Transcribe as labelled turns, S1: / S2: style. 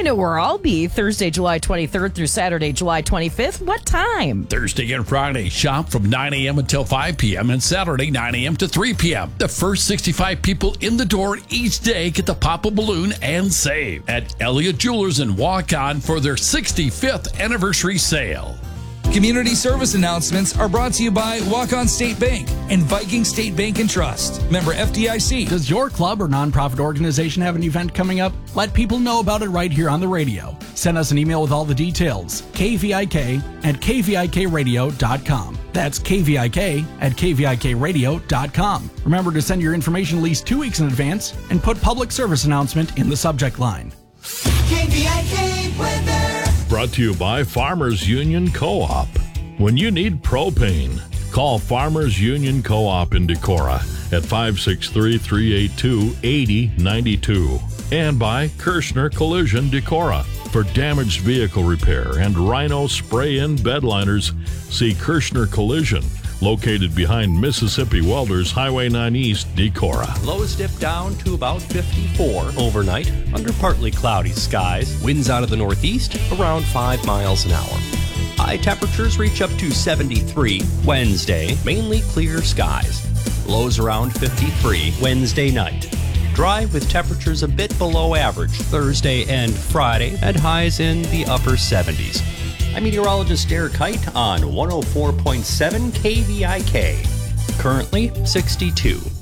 S1: I know where I'll be Thursday, July 23rd through Saturday, July 25th. What time?
S2: Thursday and Friday, shop from 9 a.m. until 5 p.m. and Saturday, 9 a.m. to 3 p.m. The first 65 people in the door each day get to pop a balloon and save at Elliott Jewelers in Waukon for their 65th anniversary sale.
S3: Community service announcements are brought to you by Waukon State Bank and Viking State Bank and Trust. Member FDIC.
S4: Does your club or nonprofit organization have an event coming up? Let people know about it right here on the radio. Send us an email with all the details. kvik@kvikradio.com. That's kvik@kvikradio.com. Remember to send your information at least 2 weeks in advance and put public service announcement in the subject line.
S5: KVIK weather.
S6: Brought to you by Farmers Union Co-op. When you need propane, call Farmers Union Co-op in Decorah at 563-382-8092. And by Kirschner Collision Decorah. For damaged vehicle repair and Rhino spray-in bedliners, see Kirschner Collision, located behind Mississippi Welders Highway 9 East, Decorah.
S7: Lows dip down to about 54 overnight under partly cloudy skies. Winds out of the northeast around 5 miles an hour. High temperatures reach up to 73 Wednesday, mainly clear skies. Lows around 53 Wednesday night. Dry with temperatures a bit below average Thursday and Friday and highs in the upper 70s. I'm meteorologist Derek Height on 104.7 KVIK. Currently 62.